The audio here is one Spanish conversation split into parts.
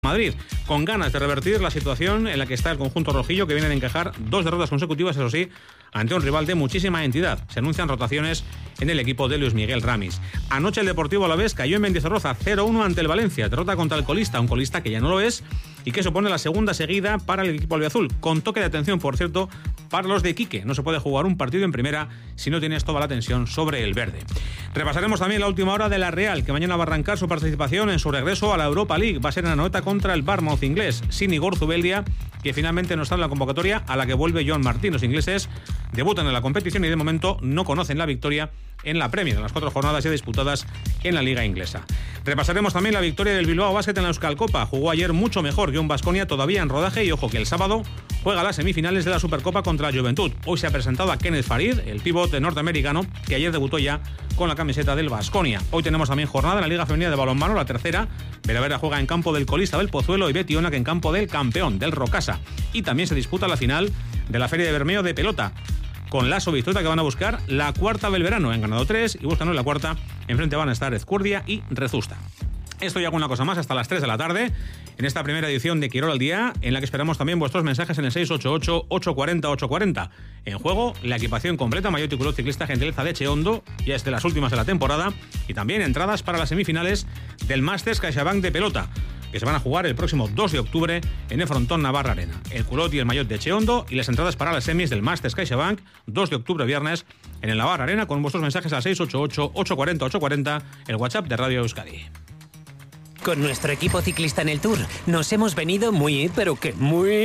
Madrid, con ganas de revertir la situación en la que está el conjunto rojillo, que viene de encajar 2 derrotas consecutivas, eso sí, ante un rival de muchísima entidad. Se anuncian rotaciones en el equipo de Luis Miguel Ramis. Anoche el Deportivo Alavés cayó en Mendizorroza 0-1 ante el Valencia, derrota contra el colista, un colista que ya no lo es y que supone la segunda seguida para el equipo albiazul, con toque de atención, por cierto, para los de Iquique. No se puede jugar un partido en primera si no tienes toda la tensión sobre el verde. Repasaremos también la última hora de la Real, que mañana va a arrancar su participación en su regreso a la Europa League. Va a ser en Anoeta contra el Bournemouth inglés, sin Igor Zubeldia, que finalmente no está en la convocatoria a la que vuelve John Martín. Los ingleses debutan en la competición y de momento no conocen la victoria en la Premier, en las 4 jornadas ya disputadas en la Liga Inglesa. Repasaremos también la victoria del Bilbao Basket en la Euskal Copa. Jugó ayer mucho mejor que un Baskonia, todavía en rodaje, y ojo que el sábado juega las semifinales de la Supercopa contra la Juventud. Hoy se ha presentado a Kenneth Farid, el pívot norteamericano, que ayer debutó ya con la camiseta del Baskonia. Hoy tenemos también jornada en la Liga Femenina de Balonmano, la tercera. Veravera juega en campo del colista del Pozuelo y Betiona que en campo del campeón, del Rocasa. Y también se disputa la final de la Feria de Bermeo de pelota, con Lasso Bicicleta, que van a buscar la cuarta del verano. Han ganado 3 y buscan hoy la cuarta. Enfrente van a estar Ezcurdia y Rezusta. Esto y alguna cosa más hasta las 3 de la tarde en esta primera edición de Quirol al Día, en la que esperamos también vuestros mensajes en el 688-840-840. En juego, la equipación completa, maillot y culot ciclista Gentileza de Cheondo, ya es de las últimas de la temporada, y también entradas para las semifinales del Masters CaixaBank de pelota, que se van a jugar el próximo 2 de octubre en el Frontón Navarra Arena. El culot y el maillot de Cheondo y las entradas para las semis del Masters CaixaBank, 2 de octubre viernes en el Navarra Arena, con vuestros mensajes al 688-840-840, el WhatsApp de Radio Euskadi. Con nuestro equipo ciclista en el Tour nos hemos venido muy, pero que muy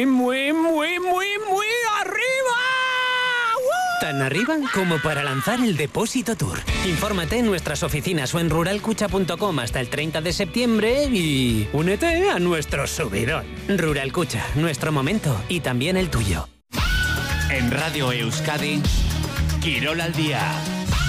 arriba. ¡Woo! Tan arriba como para lanzar el Depósito Tour. Infórmate en nuestras oficinas o en ruralcucha.com hasta el 30 de septiembre y únete a nuestro subidón. Ruralcucha, nuestro momento y también el tuyo. En Radio Euskadi, Quirol al Día.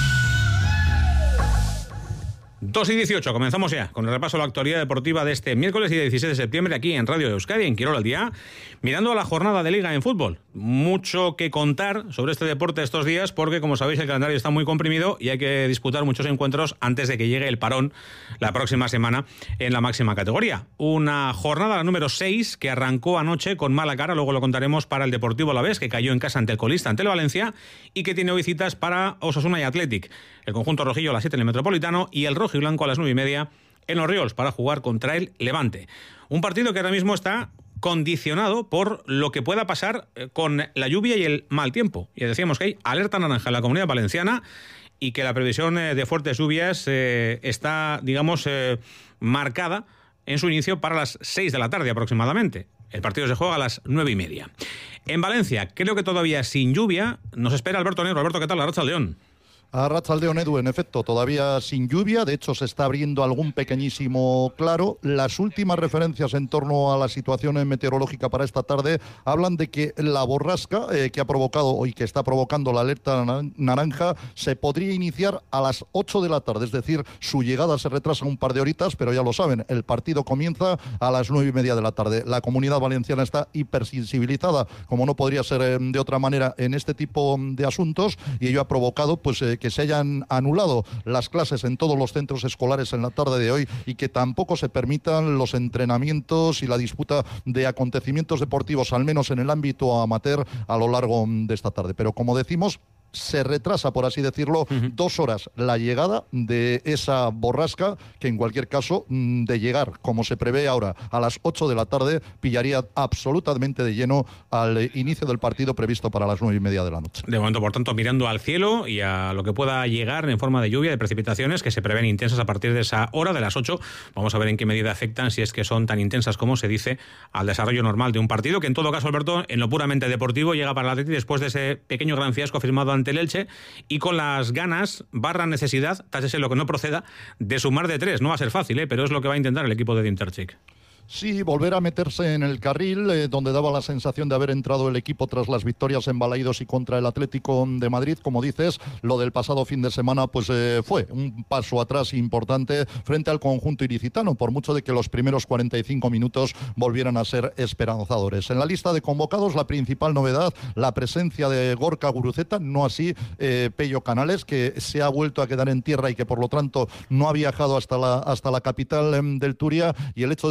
2 y 18, comenzamos ya con el repaso de la actualidad deportiva de este miércoles y 16 de septiembre aquí en Radio Euskadi, en Quirol al Día, mirando a la jornada de Liga en fútbol. Mucho que contar sobre este deporte estos días porque, como sabéis, el calendario está muy comprimido y hay que disputar muchos encuentros antes de que llegue el parón la próxima semana en la máxima categoría. Una jornada, la número 6, que arrancó anoche con mala cara, luego lo contaremos, para el Deportivo Alavés, que cayó en casa ante el colista, ante el Valencia, y que tiene hoy citas para Osasuna y Athletic. El conjunto rojillo a las 7 en el Metropolitano y el rojo y blanco a las 9:30 en Los Ríos para jugar contra el Levante. Un partido que ahora mismo está condicionado por lo que pueda pasar con la lluvia y el mal tiempo. Y decíamos que hay alerta naranja en la Comunidad Valenciana y que la previsión de fuertes lluvias está, digamos, marcada en su inicio para las 6 de la tarde aproximadamente. El partido se juega a las 9:30. En Valencia, creo que todavía sin lluvia, nos espera Alberto Negro. Alberto, ¿qué tal? Arratsaldeon. Arratsaldeon, Edu, en efecto, todavía sin lluvia, de hecho se está abriendo algún pequeñísimo claro. Las últimas referencias en torno a la situación meteorológica para esta tarde hablan de que la borrasca que ha provocado y que está provocando la alerta naranja se podría iniciar a las 8 de la tarde, es decir, su llegada se retrasa un par de horitas, pero ya lo saben, el partido comienza a las 9:30 de la tarde. La Comunidad Valenciana está hipersensibilizada, como no podría ser de otra manera, en este tipo de asuntos, y ello ha provocado pues que se hayan anulado las clases en todos los centros escolares en la tarde de hoy y que tampoco se permitan los entrenamientos y la disputa de acontecimientos deportivos, al menos en el ámbito amateur, a lo largo de esta tarde. Pero como decimos, se retrasa, por así decirlo, 2 horas la llegada de esa borrasca, que en cualquier caso, de llegar, como se prevé ahora, a las 8 de la tarde, pillaría absolutamente de lleno al inicio del partido previsto para las 9:30 de la noche. De momento, por tanto, mirando al cielo y a lo que pueda llegar en forma de lluvia, de precipitaciones, que se prevén intensas a partir de esa hora, de las 8. Vamos a ver en qué medida afectan, si es que son tan intensas como se dice, al desarrollo normal de un partido, que en todo caso, Alberto, en lo puramente deportivo, llega para el Atleti después de ese pequeño gran fiasco firmado ante el Elche y con las ganas / necesidad, táchese lo que no proceda, de sumar de 3. No va a ser fácil, pero es lo que va a intentar el equipo de Dinterchik. Sí, volver a meterse en el carril, donde daba la sensación de haber entrado el equipo tras las victorias en Balaídos y contra el Atlético de Madrid. Como dices, lo del pasado fin de semana pues fue un paso atrás importante frente al conjunto ilicitano, por mucho de que los primeros 45 minutos volvieran a ser esperanzadores. En la lista de convocados, la principal novedad, la presencia de Gorka Guruceta, no así Pello Canales, que se ha vuelto a quedar en tierra y que por lo tanto no ha viajado hasta la capital del Turia, y el hecho de que haya que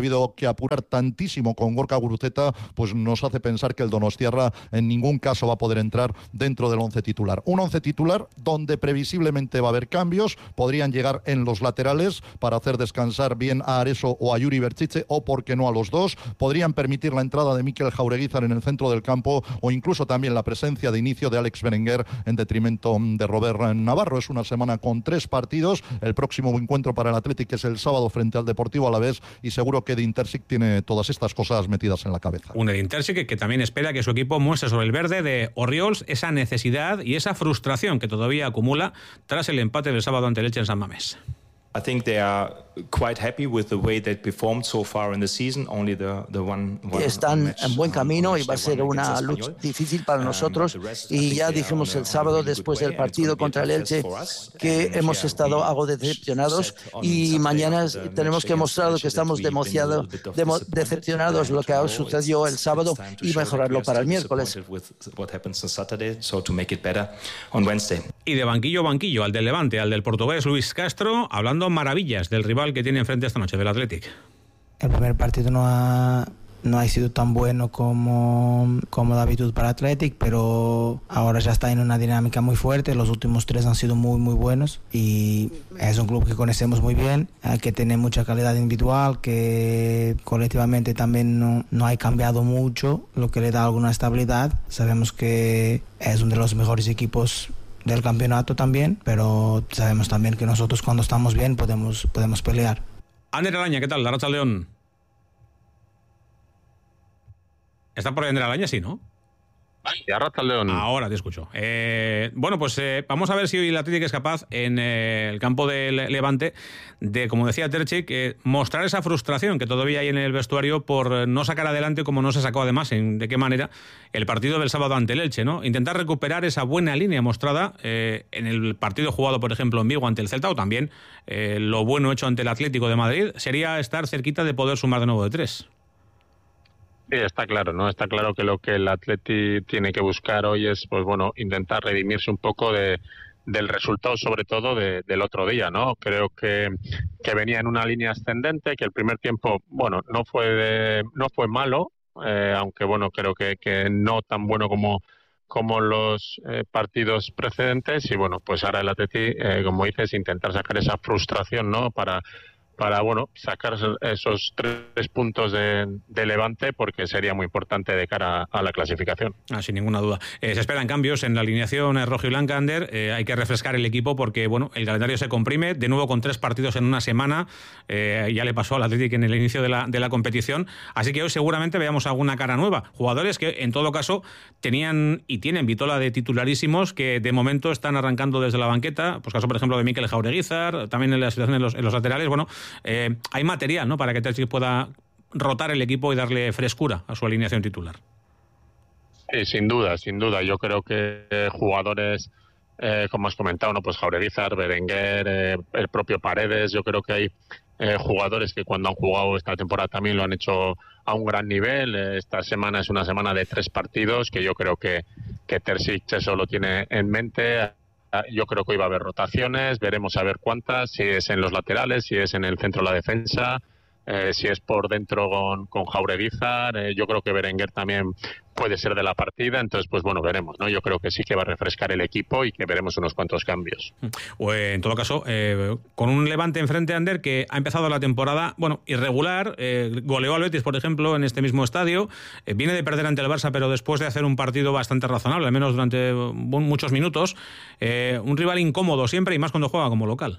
habido que apurar tantísimo con Gorka Guruceta, pues nos hace pensar que el donostiarra en ningún caso va a poder entrar dentro del once titular. Un once titular donde previsiblemente va a haber cambios, podrían llegar en los laterales para hacer descansar bien a Areso o a Yuri Berchiche, o por qué no a los dos, podrían permitir la entrada de Mikel Jaureguizar en el centro del campo, o incluso también la presencia de inicio de Alex Berenguer en detrimento de Robert Navarro. Es una semana con 3 partidos, el próximo encuentro para el Athletic es el sábado frente al Deportivo Alavés, y seguro que Edin Terzic tiene todas estas cosas metidas en la cabeza. Un Edin Terzic que también espera que su equipo muestre sobre el verde de Oriols esa necesidad y esa frustración que todavía acumula tras el empate del sábado ante el Elche en San Mamés. I think they are quite happy with the way they performed so far in the season. Only the one están en buen camino y va a ser una lucha difícil para nosotros. Y ya dijimos el sábado después del partido contra el Elche que hemos estado algo decepcionados, y mañana tenemos que mostrar que estamos decepcionados lo que sucedió el sábado y mejorarlo para el miércoles. Y de banquillo al del Levante, al del portugués Luis Castro, hablando maravillas del rival que tiene enfrente esta noche, del Athletic. El primer partido no ha sido tan bueno como de habitude para Athletic, pero ahora ya está en una dinámica muy fuerte. Los últimos 3 han sido muy muy buenos y es un club que conocemos muy bien, que tiene mucha calidad individual, que colectivamente también no ha cambiado mucho, lo que le da alguna estabilidad. Sabemos que es uno de los mejores equipos del campeonato también, pero sabemos también que nosotros cuando estamos bien podemos pelear. Ander Alaña, ¿qué tal? Arratsaldeon. ¿Está por ahí Ander Alaña? Sí, ¿no? Arratsaldeon. Ahora te escucho. Bueno, pues vamos a ver si hoy el Athletic es capaz en el campo del Levante de, como decía Terzic, mostrar esa frustración que todavía hay en el vestuario por no sacar adelante, como no se sacó además, de qué manera, el partido del sábado ante el Elche, ¿no? Intentar recuperar esa buena línea mostrada en el partido jugado, por ejemplo, en Vigo ante el Celta, o también lo bueno hecho ante el Atlético de Madrid, sería estar cerquita de poder sumar de nuevo de 3. Sí, está claro, ¿no? Está claro que lo que el Atleti tiene que buscar hoy es, pues bueno, intentar redimirse un poco del resultado, sobre todo del otro día, ¿no? Creo que venía en una línea ascendente, que el primer tiempo, bueno, no fue malo, aunque bueno, creo que no tan bueno como los partidos precedentes, y bueno, pues ahora el Atleti, como dices, intentar sacar esa frustración, ¿no? Para bueno, sacar esos 3 puntos de Levante, porque sería muy importante de cara a la clasificación. Sin ninguna duda. Se esperan cambios en la alineación rojiblanca, Ander. Hay que refrescar el equipo porque, bueno, el calendario se comprime, de nuevo con 3 partidos en una semana. Ya le pasó al Athletic en el inicio de la competición. Así que hoy seguramente veamos alguna cara nueva. Jugadores que, en todo caso, tenían y tienen vitola de titularísimos que, de momento, están arrancando desde la banqueta. Pues caso, por ejemplo, de Mikel Jaureguizar, también en la situación en los laterales. Bueno, hay material, ¿no?, para que Terzic pueda rotar el equipo y darle frescura a su alineación titular. Sí, sin duda. Yo creo que jugadores, como has comentado, ¿no?, pues Jaureguizar, Berenguer, el propio Paredes, yo creo que hay jugadores que cuando han jugado esta temporada también lo han hecho a un gran nivel. Esta semana es una semana de 3 partidos que yo creo que Terzic eso lo tiene en mente. Yo creo que hoy va a haber rotaciones, veremos a ver cuántas, si es en los laterales, si es en el centro de la defensa, si es por dentro con Jaureguizar. Yo creo que Berenguer también puede ser de la partida, entonces pues bueno, veremos, ¿no? Yo creo que sí que va a refrescar el equipo y que veremos unos cuantos cambios. O en todo caso, con un Levante enfrente, Ander, que ha empezado la temporada, bueno, irregular, goleó al Betis, por ejemplo, en este mismo estadio, viene de perder ante el Barça, pero después de hacer un partido bastante razonable, al menos durante muchos minutos, un rival incómodo siempre, y más cuando juega como local.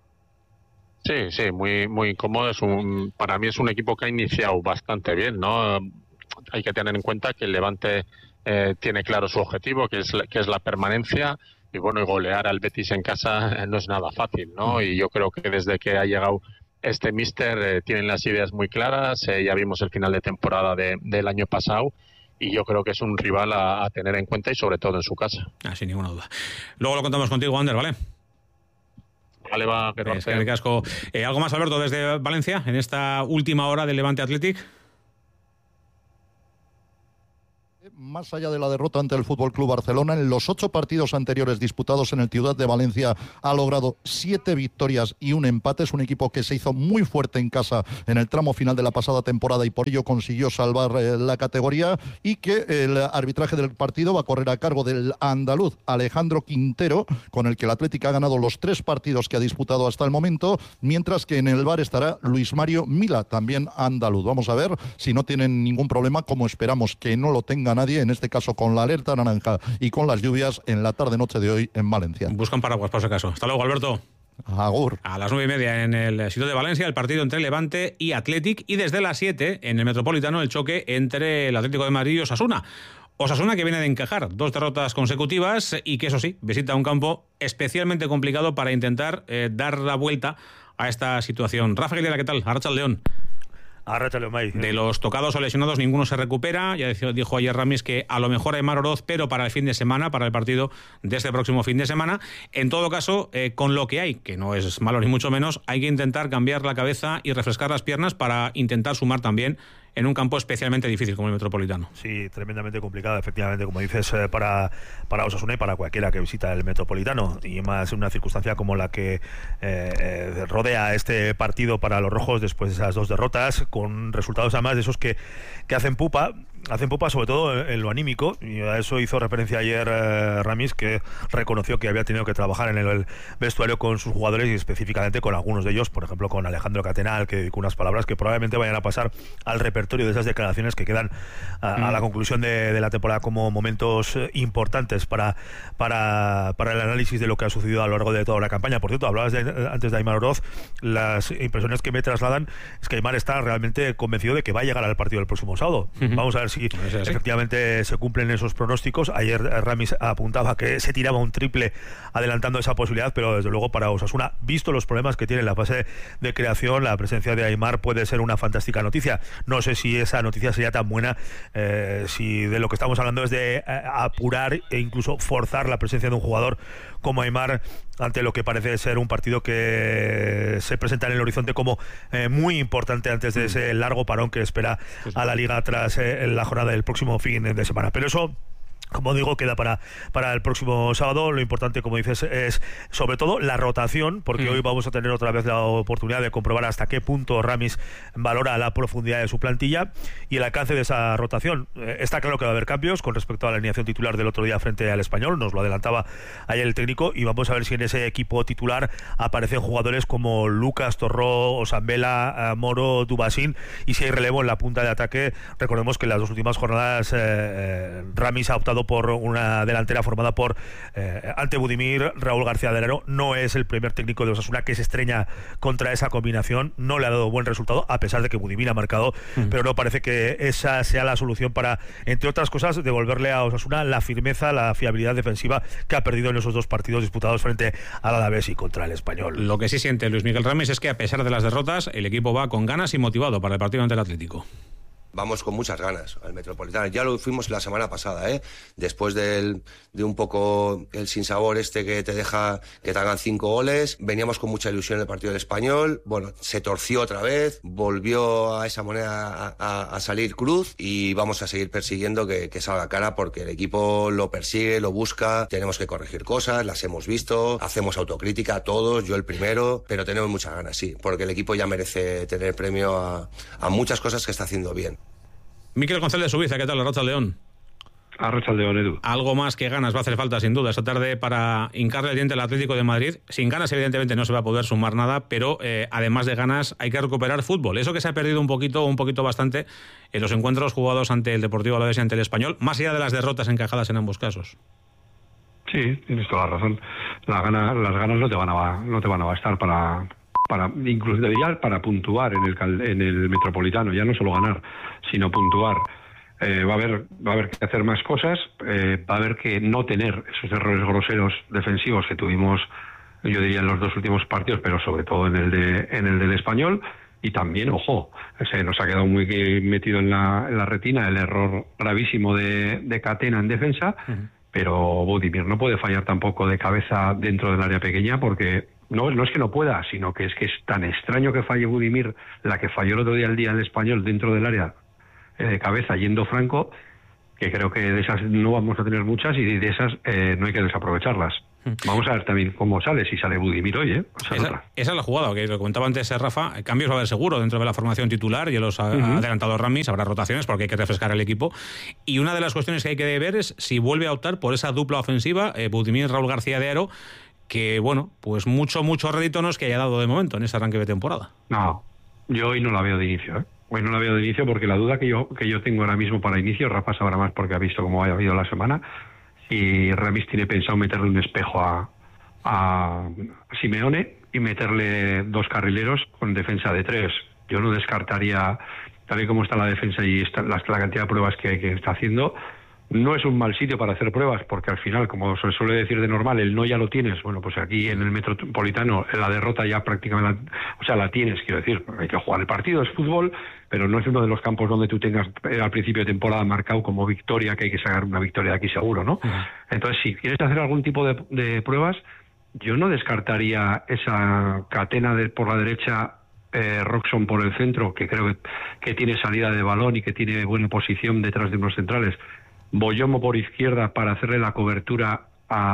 Sí, muy muy incómodo. Para mí es un equipo que ha iniciado bastante bien, ¿no? Hay que tener en cuenta que el Levante tiene claro su objetivo, que es la permanencia, y bueno, golear al Betis en casa no es nada fácil, ¿no? Y yo creo que desde que ha llegado este míster tienen las ideas muy claras. Ya vimos el final de temporada del año pasado, y yo creo que es un rival a tener en cuenta, y sobre todo en su casa. Sin ninguna duda. Luego lo contamos contigo, Ander, ¿vale? Vale, va. ¿Algo más, Alberto, desde Valencia, en esta última hora del Levante Athletic? Más allá de la derrota ante el Fútbol Club Barcelona, en los 8 partidos anteriores disputados en el Ciudad de Valencia ha logrado 7 victorias y un empate. Es un equipo que se hizo muy fuerte en casa en el tramo final de la pasada temporada y por ello consiguió salvar la categoría, y que el arbitraje del partido va a correr a cargo del andaluz Alejandro Quintero, con el que el Atlético ha ganado los 3 partidos que ha disputado hasta el momento, mientras que en el VAR estará Luis Mario Mila, también andaluz. Vamos a ver si no tienen ningún problema, como esperamos que no lo tenga nadie, en este caso con la alerta naranja y con las lluvias en la tarde-noche de hoy en Valencia. Buscan paraguas por si acaso. Hasta luego, Alberto. Agur. A las 9:30 en el Ciudad de Valencia el partido entre Levante y Athletic, y desde las 7 en el Metropolitano el choque entre el Atlético de Madrid y Osasuna. Osasuna, que viene de encajar 2 derrotas consecutivas y que, eso sí, visita un campo especialmente complicado para intentar dar la vuelta a esta situación. Rafa Aguilera, ¿qué tal? Arratsaldeon. De los tocados o lesionados ninguno se recupera. Ya dijo ayer Ramis que a lo mejor Aimar Oroz, pero para el fin de semana, para el partido de este próximo fin de semana. En todo caso, con lo que hay, que no es malo ni mucho menos, hay que intentar cambiar la cabeza y refrescar las piernas para intentar sumar también en un campo especialmente difícil como el Metropolitano. Sí, tremendamente complicado, efectivamente, como dices, para Osasuna y para cualquiera que visita el Metropolitano, y más en una circunstancia como la que rodea este partido para los rojos después de esas 2 derrotas, con resultados además de esos que hacen pupa sobre todo en lo anímico, y a eso hizo referencia ayer Ramis, que reconoció que había tenido que trabajar en el vestuario con sus jugadores y específicamente con algunos de ellos, por ejemplo con Alejandro Catenal, que dedicó unas palabras que probablemente vayan a pasar al repertorio de esas declaraciones que quedan a la conclusión de la temporada como momentos importantes para el análisis de lo que ha sucedido a lo largo de toda la campaña. Por cierto, hablabas antes de Aimar Oroz. Las impresiones que me trasladan es que Aimar está realmente convencido de que va a llegar al partido del próximo sábado. Vamos a ver si efectivamente se cumplen esos pronósticos. Ayer Ramis apuntaba que se tiraba un triple adelantando esa posibilidad, pero desde luego para Osasuna, visto los problemas que tiene en la fase de creación, la presencia de Aimar puede ser una fantástica noticia. No sé si esa noticia sería tan buena si de lo que estamos hablando es de apurar e incluso forzar la presencia de un jugador como Aimar ante lo que parece ser un partido que se presenta en el horizonte como muy importante antes de ese largo parón que espera a la Liga tras la jornada del próximo fin de semana. Pero eso, como digo, queda para el próximo sábado. Lo importante, como dices, es sobre todo la rotación, porque hoy vamos a tener otra vez la oportunidad de comprobar hasta qué punto Ramis valora la profundidad de su plantilla y el alcance de esa rotación. Está claro que va a haber cambios con respecto a la alineación titular del otro día frente al Español, nos lo adelantaba ayer el técnico, y vamos a ver si en ese equipo titular aparecen jugadores como Lucas, Torró, Osambela, Moro, Dubasín, y si hay relevo en la punta de ataque. Recordemos que en las 2 últimas jornadas Ramis ha optado por una delantera formada por ante Budimir, Raúl García de Herrero. No es el primer técnico de Osasuna que se estreña contra esa combinación, no le ha dado buen resultado, a pesar de que Budimir ha marcado, pero no parece que esa sea la solución para, entre otras cosas, devolverle a Osasuna la firmeza, la fiabilidad defensiva que ha perdido en esos 2 partidos disputados frente al Alavés y contra el Español. Lo que sí siente Luis Miguel Ramis es que, a pesar de las derrotas, el equipo va con ganas y motivado para el partido ante el Atlético. Vamos con muchas ganas al Metropolitano. Ya lo fuimos la semana pasada, después de un poco el sinsabor que te deja que te hagan 5 goles. Veníamos con mucha ilusión en el partido del Español. Bueno, se torció otra vez, volvió a esa moneda a salir cruz, y vamos a seguir persiguiendo que salga cara, porque el equipo lo persigue, lo busca. Tenemos que corregir cosas, las hemos visto, hacemos autocrítica todos, yo el primero, pero tenemos muchas ganas, sí, porque el equipo ya merece tener premio a muchas cosas que está haciendo bien. Miquel González de Subiza, ¿qué tal? Arratsaldeon. Arratsaldeon, Edu. Algo más que ganas va a hacer falta, sin duda, esta tarde para hincarle el diente al Atlético de Madrid. Sin ganas, evidentemente, no se va a poder sumar nada, pero además de ganas, hay que recuperar fútbol. Eso que se ha perdido un poquito bastante en los encuentros jugados ante el Deportivo Alavés y ante el Español, más allá de las derrotas encajadas en ambos casos. Sí, tienes toda la razón. Las ganas no te van a bastar para incluso te diría para puntuar en el Metropolitano, ya no solo ganar, sino puntuar. Va a haber que hacer más cosas, va a haber que no tener esos errores groseros defensivos que tuvimos, yo diría, en los 2 últimos partidos, pero sobre todo en el del Español. Y también, ojo, se nos ha quedado muy metido en la retina el error gravísimo de Catena en defensa, pero Budimir no puede fallar tampoco de cabeza dentro del área pequeña, porque no es que no pueda, sino que es tan extraño que falle Budimir, la que falló el otro día del Español dentro del área de cabeza yendo franco, que creo que de esas no vamos a tener muchas y de esas no hay que desaprovecharlas. Vamos a ver también cómo sale, si sale Budimir hoy, Esa es la jugada, que lo comentaba antes Rafa, cambios va a haber seguro dentro de la formación titular, ya los ha adelantado Ramis, habrá rotaciones porque hay que refrescar el equipo, y una de las cuestiones que hay que ver es si vuelve a optar por esa dupla ofensiva, Budimir, Raúl García de Aro, que bueno, pues mucho rédito no es que haya dado de momento en este arranque de temporada. No, yo hoy no la veo de inicio, Hoy no la veo de inicio porque la duda que yo tengo ahora mismo para inicio, Rafa sabrá más porque ha visto cómo ha habido la semana, y Ramis tiene pensado meterle un espejo a Simeone y meterle 2 carrileros con defensa de 3. Yo no descartaría, tal y como está la defensa y la cantidad de pruebas que está haciendo, no es un mal sitio para hacer pruebas, porque al final, como se suele decir de normal, el no ya lo tienes. Bueno, pues aquí en el Metropolitano la derrota ya prácticamente, la tienes, quiero decir, hay que jugar el partido, es fútbol, pero no es uno de los campos donde tú tengas al principio de temporada marcado como victoria, que hay que sacar una victoria de aquí seguro, ¿no? Entonces, si quieres hacer algún tipo de pruebas, yo no descartaría esa catena por la derecha, Roxon por el centro, que creo que tiene salida de balón y que tiene buena posición detrás de unos centrales, Boyomo por izquierda para hacerle la cobertura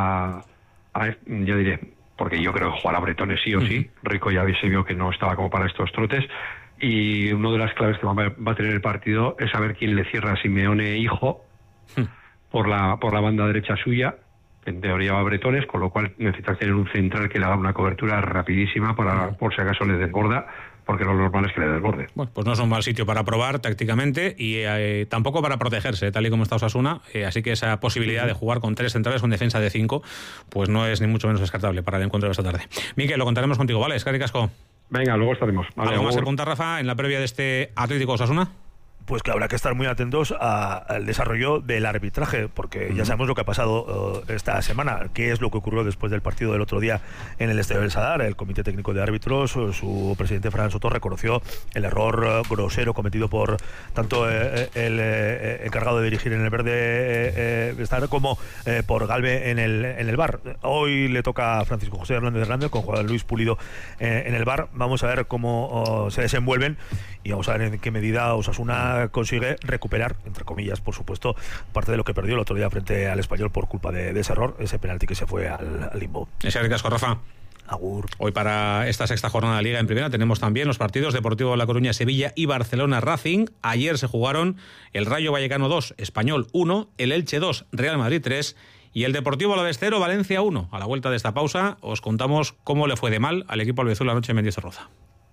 yo diré, porque yo creo que jugará Bretones sí o sí. Rico ya se vio que no estaba como para estos trotes, y una de las claves que va a tener el partido es saber quién le cierra a Simeone hijo por la banda derecha suya. En teoría va a Bretones, con lo cual necesitas tener un central que le haga una cobertura rapidísima para, por si acaso le desborda, porque lo normal es que le desborde. Bueno, pues no es un mal sitio para probar tácticamente y tampoco para protegerse, tal y como está Osasuna, así que esa posibilidad de jugar con 3 centrales con defensa de 5, pues no es ni mucho menos descartable para el encuentro de esta tarde. Miquel, lo contaremos contigo, ¿vale? Eskerrik asko. Venga, luego estaremos. Vale, ¿algo más que apuntar, Rafa, en la previa de este Atlético Osasuna? Pues que habrá que estar muy atentos al desarrollo del arbitraje, porque ya sabemos lo que ha pasado esta semana, qué es lo que ocurrió después del partido del otro día en el Estadio del Sadar. El Comité Técnico de Árbitros, su presidente Fran Soto, reconoció el error grosero cometido por tanto el encargado de dirigir en el verde como por Galve en el VAR. Hoy le toca a Francisco José Hernández Hernández con Juan Luis Pulido en el VAR. Vamos a ver cómo se desenvuelven y vamos a ver en qué medida Osasuna consigue recuperar, entre comillas, por supuesto, parte de lo que perdió el otro día frente al Español por culpa de ese error, ese penalti que se fue al limbo. Ese ricasco, Rafa. Agur. Hoy para esta sexta jornada de Liga en Primera tenemos también los partidos Deportivo La Coruña, Sevilla y Barcelona Racing. Ayer se jugaron el Rayo Vallecano 2, Español 1, el Elche 2, Real Madrid 3 y el Deportivo Alavés 0, Valencia 1. A la vuelta de esta pausa os contamos cómo le fue de mal al equipo albiazul la noche en Mendizorroza.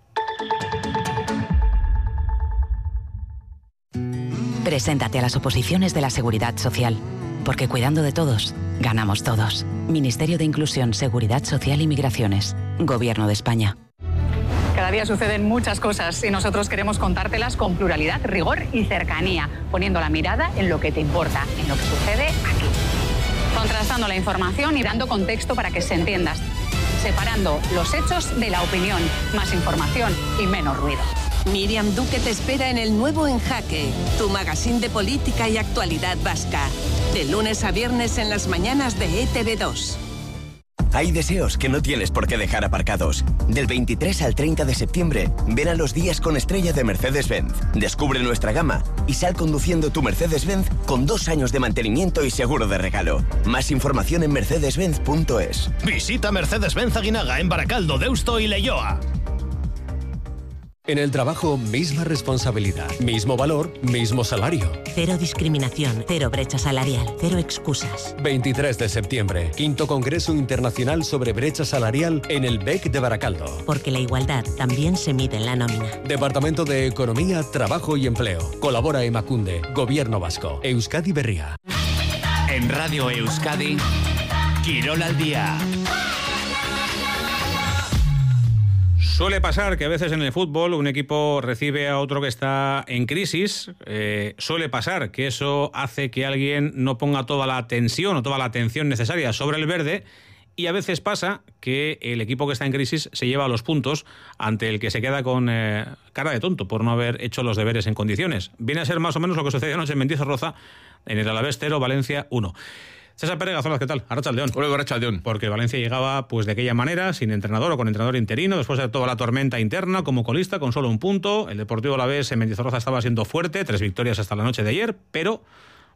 Preséntate a las oposiciones de la Seguridad Social, porque cuidando de todos, ganamos todos. Ministerio de Inclusión, Seguridad Social y Migraciones. Gobierno de España. Cada día suceden muchas cosas y nosotros queremos contártelas con pluralidad, rigor y cercanía, poniendo la mirada en lo que te importa, en lo que sucede aquí. Contrastando la información y dando contexto para que se entienda. Separando los hechos de la opinión. Más información y menos ruido. Miriam Duque te espera en el nuevo En Jaque, tu magazín de política y actualidad vasca. De lunes a viernes en las mañanas de ETV2. Hay deseos que no tienes por qué dejar aparcados. Del 23 al 30 de septiembre, ven a los días con estrella de Mercedes-Benz. Descubre nuestra gama y sal conduciendo tu Mercedes-Benz con 2 años de mantenimiento y seguro de regalo. Más información en mercedesbenz.es. Visita Mercedes-Benz Aguinaga en Baracaldo, Deusto y Leioa. En el trabajo, misma responsabilidad, mismo valor, mismo salario. Cero discriminación, cero brecha salarial, cero excusas. 23 de septiembre, 5º Congreso Internacional sobre Brecha Salarial en el BEC de Baracaldo. Porque la igualdad también se mide en la nómina. Departamento de Economía, Trabajo y Empleo. Colabora Emakunde, Gobierno Vasco. Euskadi Berria. En Radio Euskadi, Quirol al Día. Suele pasar que a veces en el fútbol un equipo recibe a otro que está en crisis. Suele pasar que eso hace que alguien no ponga toda la atención o toda la atención necesaria sobre el verde. Y a veces pasa que el equipo que está en crisis se lleva los puntos ante el que se queda con cara de tonto por no haber hecho los deberes en condiciones. Viene a ser más o menos lo que sucedió anoche en Mendizorroza, en el Alavés 0, Valencia 1. César Pérez Gazolas, ¿qué tal? Arratsaldeon. Hola, Arratsaldeon. Porque Valencia llegaba pues de aquella manera, sin entrenador o con entrenador interino, después de toda la tormenta interna, como colista, con solo un punto. El Deportivo Alavés en Mendizorroza estaba siendo fuerte, 3 victorias hasta la noche de ayer, pero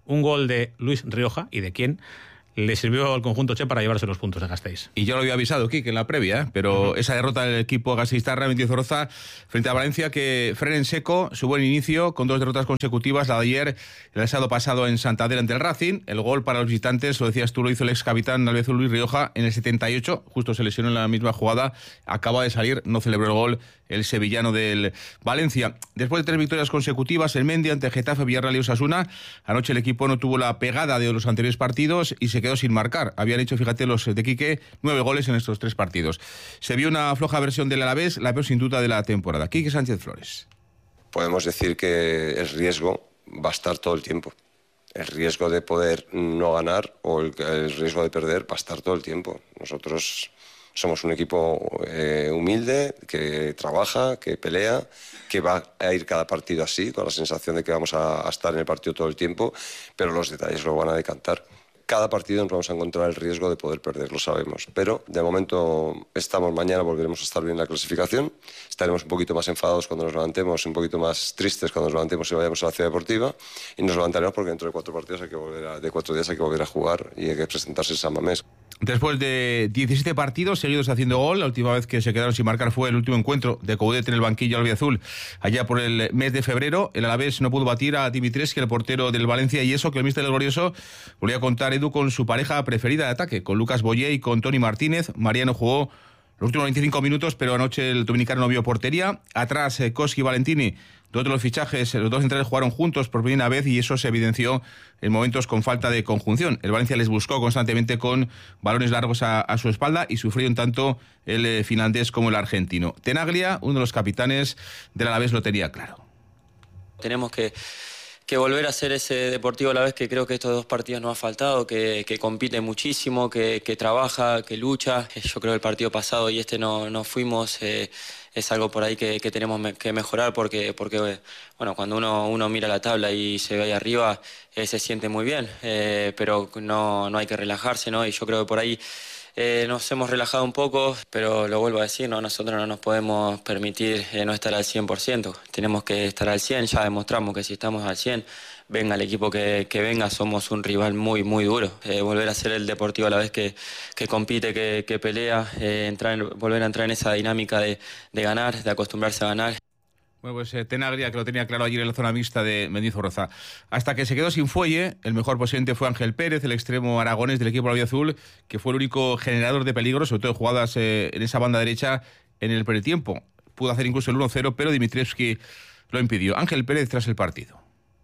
Un gol de Luis Rioja, ¿y de quién? Le sirvió al conjunto Che para llevarse los puntos de Gasteiz. Y yo lo había avisado, Kike, en la previa, pero esa derrota del equipo gasteiztarra, Mendizorroza, frente a Valencia, que frena en seco su buen inicio con 2 derrotas consecutivas, la de ayer, el sábado pasado en Santander ante el Racing. El gol para los visitantes, lo decías tú, lo hizo el ex capitán albiazul Luis Rioja en el 78, justo se lesionó en la misma jugada, acaba de salir, no celebró el gol el sevillano del Valencia. Después de 3 victorias consecutivas, el Mendy ante Getafe, Villarreal y Osasuna. Anoche el equipo no tuvo la pegada de los anteriores partidos y se quedó sin marcar. Habían hecho, fíjate, los de Quique, 9 goles en estos 3 partidos. Se vio una floja versión del Alavés, la peor sin duda de la temporada. Quique Sánchez Flores. Podemos decir que el riesgo va a estar todo el tiempo. El riesgo de poder no ganar o el riesgo de perder va a estar todo el tiempo. Nosotros somos un equipo humilde, que trabaja, que pelea, que va a ir cada partido así, con la sensación de que vamos a estar en el partido todo el tiempo, pero los detalles lo van a decantar. Cada partido nos vamos a encontrar el riesgo de poder perder, lo sabemos. Pero de momento mañana volveremos a estar bien en la clasificación. Estaremos un poquito más enfadados cuando nos levantemos, un poquito más tristes cuando nos levantemos y vayamos a la ciudad deportiva. Y nos levantaremos porque dentro de 4 días hay que volver a jugar y hay que presentarse en San Mamés. Después de 17 partidos seguidos haciendo gol, la última vez que se quedaron sin marcar fue el último encuentro de Coudet en el banquillo albiazul, allá por el mes de febrero. El Alavés no pudo batir a Dimitrescu, el portero del Valencia, y eso que el míster del Glorioso volvía a contar, Edu, con su pareja preferida de ataque, con Lucas Boyé y con Toni Martínez. Mariano jugó los últimos 25 minutos, pero anoche el dominicano no vio portería. Atrás, Koski y Valentini, 2 de los fichajes, los 2 centrales jugaron juntos por primera vez y eso se evidenció en momentos con falta de conjunción. El Valencia les buscó constantemente con balones largos a su espalda y sufrieron tanto el finlandés como el argentino. Tenaglia, uno de los capitanes del Alavés, lo tenía claro. Tenemos que volver a ser ese Deportivo Alavés que creo que estos 2 partidos nos ha faltado, que compite muchísimo, que trabaja, que lucha. Yo creo que el partido pasado y no fuimos, es algo por ahí que tenemos que mejorar porque bueno, cuando uno mira la tabla y se ve ahí arriba, se siente muy bien, pero no hay que relajarse, ¿no? Y yo creo que por ahí nos hemos relajado un poco, pero lo vuelvo a decir, ¿no? Nosotros no nos podemos permitir no estar al 100%. Tenemos que estar al 100%, ya demostramos que si estamos al 100%, venga el equipo que venga, somos un rival muy, muy duro. Volver a ser el Deportivo a la vez que compite, que pelea, volver a entrar en esa dinámica de ganar, de acostumbrarse a ganar. Bueno, pues Tenaglia, que lo tenía claro ayer en la zona mixta de Mendizorroza. Hasta que se quedó sin fuelle, el mejor posible fue Ángel Pérez, el extremo aragonés del equipo albiazul, que fue el único generador de peligro, sobre todo de jugadas en esa banda derecha en el pretiempo. Pudo hacer incluso el 1-0, pero Dimitrescu lo impidió. Ángel Pérez tras el partido.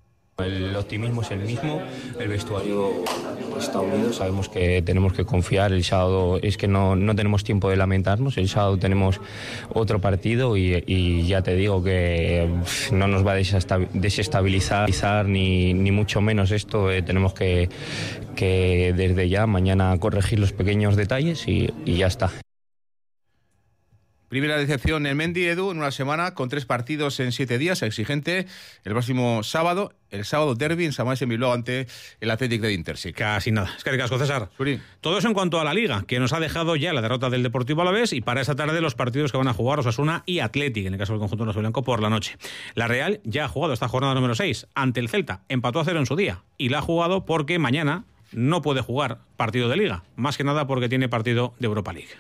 El optimismo es el mismo, el vestuario está unido, sabemos que tenemos que confiar. El sábado es que no tenemos tiempo de lamentarnos, el sábado tenemos otro partido y ya te digo que no nos va a desestabilizar ni mucho menos esto. Tenemos que desde ya mañana corregir los pequeños detalles y ya está. Primera decepción en Mendy, Edu, en una semana, con 3 partidos en 7 días, exigente. El próximo sábado, derbi en San Mamés en Bilbao ante el Athletic de Intersic. Casi nada. Es que ricasco, César. Sí. Todo eso en cuanto a la Liga, que nos ha dejado ya la derrota del Deportivo Alavés y para esta tarde los partidos que van a jugar Osasuna y Athletic, en el caso del conjunto rojiblanco, por la noche. La Real ya ha jugado esta jornada número 6 ante el Celta, empató a 0 en su día y la ha jugado porque mañana no puede jugar partido de Liga, más que nada porque tiene partido de Europa League.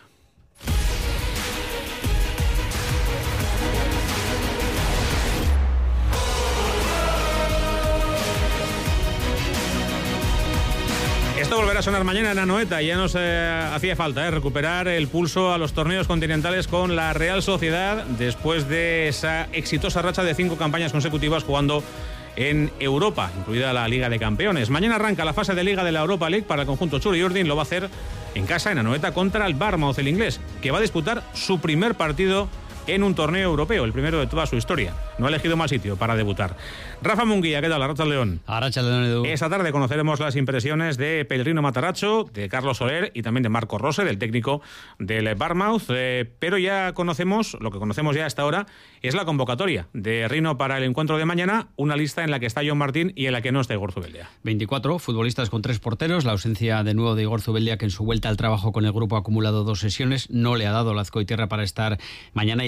Esto volverá a sonar mañana en Anoeta. Ya nos hacía falta recuperar el pulso a los torneos continentales con la Real Sociedad después de esa exitosa racha de 5 campañas consecutivas jugando en Europa, incluida la Liga de Campeones. Mañana arranca la fase de Liga de la Europa League para el conjunto Txuri-Urdin. Lo va a hacer en casa, en Anoeta, contra el Bournemouth, el inglés, que va a disputar su primer partido en un torneo europeo, el primero de toda su historia. No ha elegido mal sitio para debutar. Rafa Munguía, ¿qué tal? Arratsaldeon. Arratsaldeon, Edu. Esta tarde conoceremos las impresiones de Pellegrino Matarazzo, de Carlos Soler y también de Marco Rose, del técnico del Bournemouth. Pero ya conocemos, lo que conocemos ya hasta ahora, es la convocatoria de Rino para el encuentro de mañana, una lista en la que está John Martín y en la que no está Igor Zubeldia. 24 futbolistas con 3 porteros, la ausencia de nuevo de Igor Zubeldia, que en su vuelta al trabajo con el grupo ha acumulado 2 sesiones, no le ha dado la azcoitirra para estar mañana, y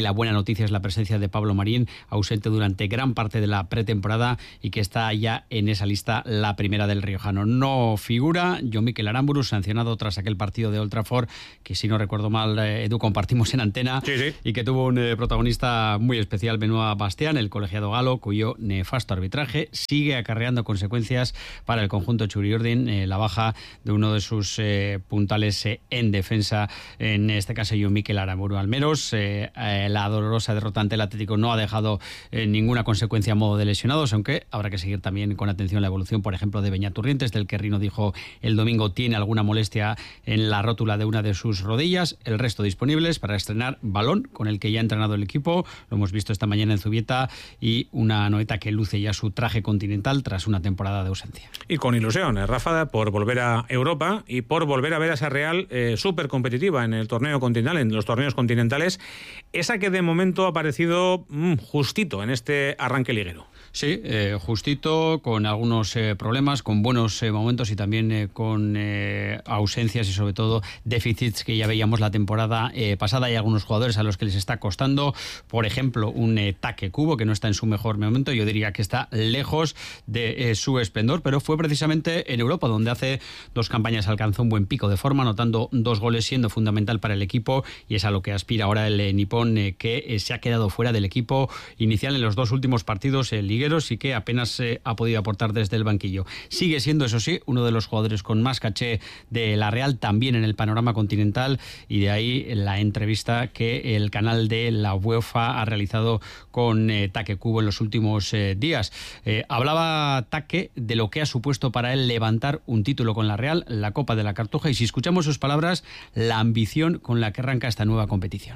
y la buena noticia es la presencia de Pablo Marín, ausente durante gran parte de la pretemporada y que está ya en esa lista, la primera del riojano. No figura Jon Mikel Aramburu, sancionado tras aquel partido de Old Trafford, que si no recuerdo mal, Edu, compartimos en antena, sí. Y que tuvo un protagonista muy especial, Benoît Bastien, el colegiado galo, cuyo nefasto arbitraje sigue acarreando consecuencias para el conjunto Txuri-Urdin, la baja de uno de sus puntales en defensa, en este caso Jon Mikel Aramburu. Al menos la dolorosa derrota ante el Atlético no ha dejado ninguna consecuencia a modo de lesionados, aunque habrá que seguir también con atención la evolución, por ejemplo, de Beñat Turrientes, del que Rino dijo el domingo tiene alguna molestia en la rótula de una de sus rodillas. El resto disponibles para estrenar balón, con el que ya ha entrenado el equipo, lo hemos visto esta mañana en Zubieta, y una Anoeta que luce ya su traje continental tras una temporada de ausencia. Y con ilusión, Rafa, por volver a Europa y por volver a ver a esa Real súper competitiva en el torneo continental, en los torneos continentales, esa que de momento ha parecido justito en este arranque liguero. Sí, justito, con algunos problemas, con buenos momentos y también con ausencias y sobre todo déficits que ya veíamos la temporada pasada. Hay algunos jugadores a los que les está costando, por ejemplo, un Take Kubo, que no está en su mejor momento, yo diría que está lejos de su esplendor, pero fue precisamente en Europa donde hace 2 campañas alcanzó un buen pico de forma, anotando 2 goles, siendo fundamental para el equipo, y es a lo que aspira ahora el nipón, que se ha quedado fuera del equipo inicial en los 2 últimos partidos ligueros y que apenas ha podido aportar desde el banquillo. Sigue siendo, eso sí, uno de los jugadores con más caché de la Real, también en el panorama continental, y de ahí la entrevista que el canal de la UEFA ha realizado con Take Kubo en los últimos días. Hablaba Take de lo que ha supuesto para él levantar un título con la Real, la Copa de la Cartuja, y si escuchamos sus palabras, la ambición con la que arranca esta nueva competición.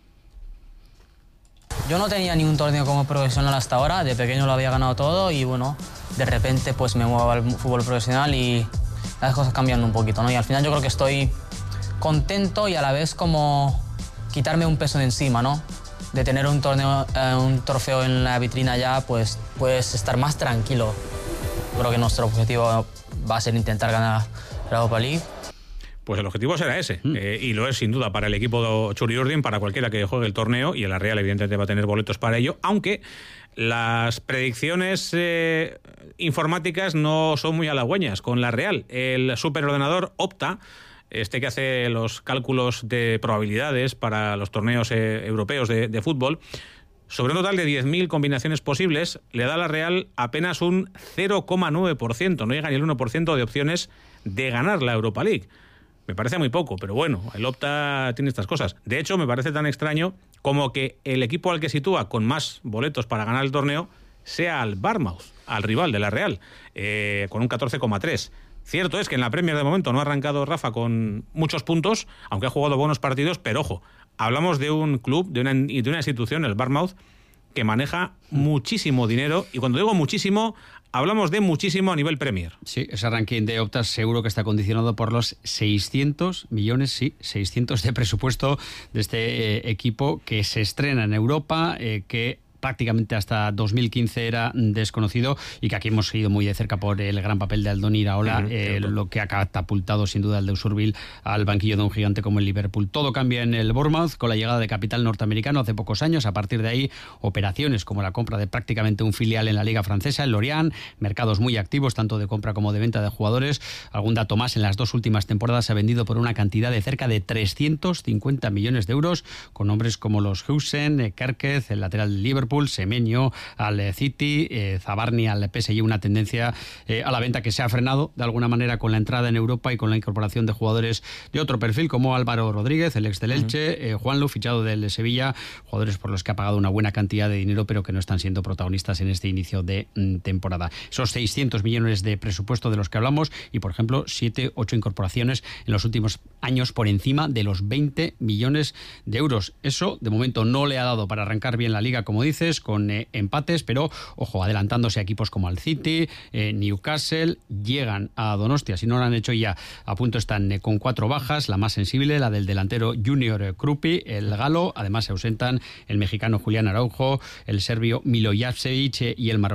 Yo no tenía ni un torneo como profesional hasta ahora, de pequeño lo había ganado todo y bueno, de repente pues me muevo al fútbol profesional y las cosas cambian un poquito, ¿no? Y al final yo creo que estoy contento y a la vez como quitarme un peso de encima, ¿no? De tener un torneo, un trofeo en la vitrina ya, pues puedes estar más tranquilo. Creo que nuestro objetivo va a ser intentar ganar la Europa League. Pues el objetivo será ese, y lo es sin duda para el equipo Txuri-Urdin, para cualquiera que juegue el torneo, y la Real evidentemente va a tener boletos para ello, aunque las predicciones informáticas no son muy halagüeñas con la Real. El superordenador Opta, que hace los cálculos de probabilidades para los torneos europeos de fútbol, sobre un total de 10.000 combinaciones posibles, le da a la Real apenas un 0,9%, no llega ni el 1% de opciones de ganar la Europa League. Me parece muy poco, pero bueno, el Opta tiene estas cosas. De hecho, me parece tan extraño como que el equipo al que sitúa con más boletos para ganar el torneo sea al Bournemouth, al rival de la Real, con un 14,3. Cierto es que en la Premier de momento no ha arrancado Rafa con muchos puntos, aunque ha jugado buenos partidos, pero ojo, hablamos de un club, de una institución, el Bournemouth, que maneja muchísimo dinero, y cuando digo muchísimo, hablamos de muchísimo a nivel Premier. Sí, ese ranking de Opta seguro que está condicionado por los 600 millones, sí, 600 de presupuesto de este equipo que se estrena en Europa, que prácticamente hasta 2015 era desconocido y que aquí hemos seguido muy de cerca por el gran papel de Aldoni Iraola, lo que ha catapultado sin duda al Deusurville al banquillo de un gigante como el Liverpool. Todo cambia en el Bournemouth con la llegada de capital norteamericano hace pocos años. A partir de ahí, operaciones como la compra de prácticamente un filial en la Liga Francesa, el Lorient, mercados muy activos tanto de compra como de venta de jugadores. Algún dato más, en las 2 últimas temporadas se ha vendido por una cantidad de cerca de 350 millones de euros, con nombres como los Heusen, Kerkez, el lateral del Liverpool, Semenyo al City, Zabarni al PSG, una tendencia a la venta que se ha frenado de alguna manera con la entrada en Europa y con la incorporación de jugadores de otro perfil como Álvaro Rodríguez, el ex del Elche, Juanlu, fichado del Sevilla, jugadores por los que ha pagado una buena cantidad de dinero pero que no están siendo protagonistas en este inicio de temporada. Esos 600 millones de presupuesto de los que hablamos y, por ejemplo, 7-8 incorporaciones en los últimos años por encima de los 20 millones de euros. Eso, de momento, no le ha dado para arrancar bien la Liga, como dices, con empates, pero, ojo, adelantándose a equipos como el City, Newcastle, llegan a Donostia, si no lo han hecho ya, a punto están con 4 bajas, la más sensible, la del delantero Junior Krupi, el galo, además se ausentan el mexicano Julián Araujo, el serbio Milojasevic y el marroquí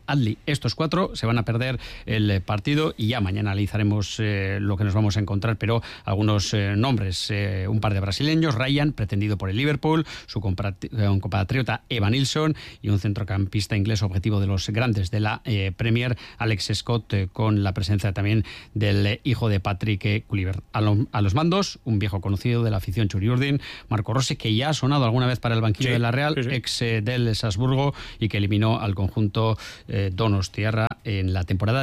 Adli. Estos 4 se van a perder el partido y ya mañana analizaremos lo que nos vamos a encontrar, pero algunos nombres, un par de brasileños, Ryan, pretendido por el Liverpool, su compatriota Evan Nilsson y un centrocampista inglés objetivo de los grandes de la Premier, Alex Scott, con la presencia también del hijo de Patrick Kluivert. A los mandos, un viejo conocido de la afición Txuri-Urdin, Marco Rossi, que ya ha sonado alguna vez para el banquillo de la Real, ex del Salzburgo, y que eliminó al conjunto donostiarra en la temporada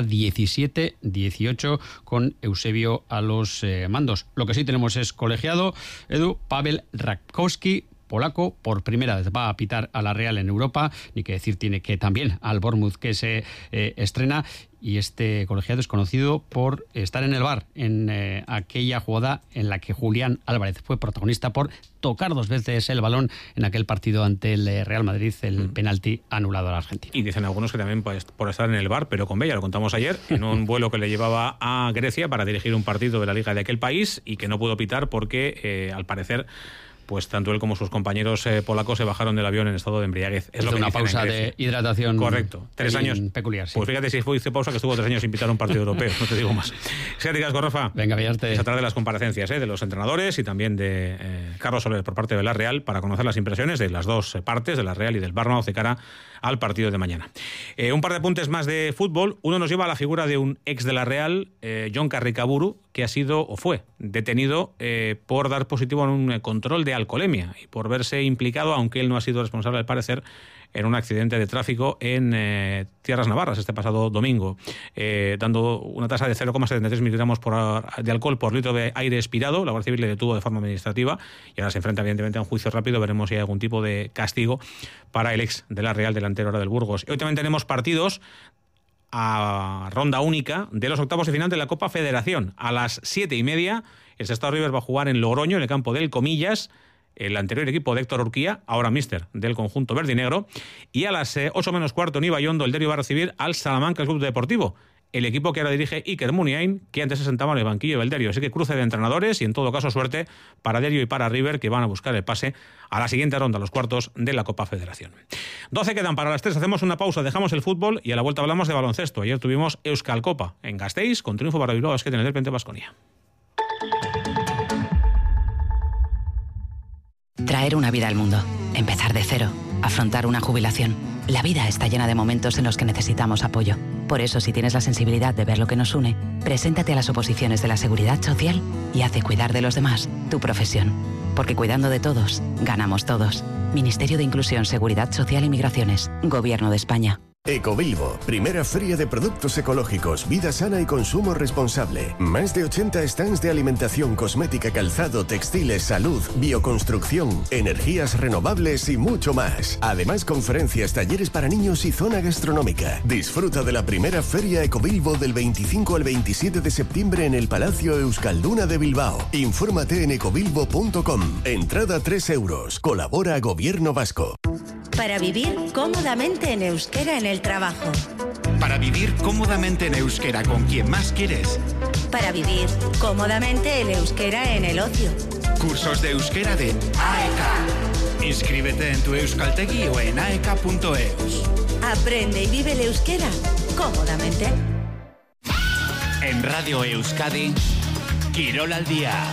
17-18 con Eusebio a los mandos. Lo que sí tenemos es colegiado, Edu, Pavel Rakowski, polaco, por primera vez va a pitar a la Real en Europa, ni que decir tiene que también al Bournemouth, que se estrena, y este colegiado es conocido por estar en el VAR en aquella jugada en la que Julián Álvarez fue protagonista por tocar 2 veces el balón en aquel partido ante el Real Madrid, el penalti anulado al argentino. Y dicen algunos que también por estar en el VAR, pero con Bella, lo contamos ayer, en un vuelo que le llevaba a Grecia para dirigir un partido de la liga de aquel país y que no pudo pitar porque, al parecer, pues tanto él como sus compañeros polacos se bajaron del avión en estado de embriaguez. Es lo que una pausa de hidratación. Correcto. 3 años. Peculiar, sí. Pues fíjate si hizo pausa, que estuvo 3 años sin pitar un partido europeo, no te digo más. Gracias, Rafa. Venga, Villarte. Se trata de las comparecencias de los entrenadores y también de Carlos Soler por parte de la Real para conocer las impresiones de las dos partes, de la Real y del Bournemouth, de cara al partido de mañana. Un par de apuntes más de fútbol. Uno nos lleva a la figura de un ex de la Real, Jon Carricaburu, que ha sido o fue detenido por dar positivo en un control de alcoholemia y por verse implicado, aunque él no ha sido responsable al parecer, en un accidente de tráfico en Tierras Navarras este pasado domingo, dando una tasa de 0,73 miligramos de alcohol por litro de aire expirado. La Guardia Civil le detuvo de forma administrativa y ahora se enfrenta evidentemente a un juicio rápido. Veremos si hay algún tipo de castigo para el ex de la Real, delantero ahora del Burgos. Hoy también tenemos partidos a ronda única de los octavos de final de la Copa Federación. A las 7:30 el Sestao River va a jugar en Logroño, en el campo del Comillas, el anterior equipo de Héctor Urquía, ahora míster del conjunto verdinegro, y a las 8:15 en Ibaiondo el Derio va a recibir al Salamanca Club Deportivo, el equipo que ahora dirige Iker Muniain, que antes se sentaba en el banquillo del Derio. Así que cruce de entrenadores y en todo caso suerte para Derio y para River, que van a buscar el pase a la siguiente ronda, los cuartos de la Copa Federación. 12 quedan para las 3, hacemos una pausa, dejamos el fútbol y a la vuelta hablamos de baloncesto. Ayer tuvimos Euskal Copa en Gasteiz, con triunfo para Bilbao Basket en el Derpente Baskonia. Traer una vida al mundo, empezar de cero, afrontar una jubilación. La vida está llena de momentos en los que necesitamos apoyo. Por eso, si tienes la sensibilidad de ver lo que nos une, preséntate a las oposiciones de la Seguridad Social y haz de cuidar de los demás tu profesión. Porque cuidando de todos, ganamos todos. Ministerio de Inclusión, Seguridad Social y Migraciones. Gobierno de España. Ecobilbo, primera feria de productos ecológicos, vida sana y consumo responsable. Más de 80 stands de alimentación, cosmética, calzado, textiles, salud, bioconstrucción, energías renovables y mucho más. Además, conferencias, talleres para niños y zona gastronómica. Disfruta de la primera feria Ecobilbo del 25 al 27 de septiembre en el Palacio Euskalduna de Bilbao. Infórmate en ecobilbo.com. Entrada 3 euros. Colabora Gobierno Vasco. Para vivir cómodamente en euskera en el trabajo. Para vivir cómodamente en euskera con quien más quieres. Para vivir cómodamente en euskera en el ocio. Cursos de euskera de AEK. Inscríbete en tu euskaltegi o en aek.eus. Aprende y vive el euskera cómodamente. En Radio Euskadi, Quirol al día.